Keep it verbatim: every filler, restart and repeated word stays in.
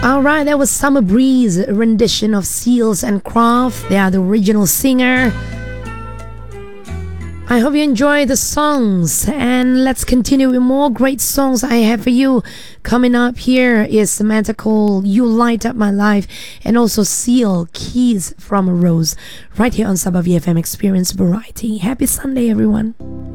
Alright, that was Summer Breeze, a rendition of Seals and Croft. They are the original singer. I hope you enjoy the songs, and let's continue with more great songs I have for you. Coming up here is Samantha Cole, You Light Up My Life, and also Seal, Keys from a Rose, right here on Sabah V F M Experience Variety. Happy Sunday, everyone.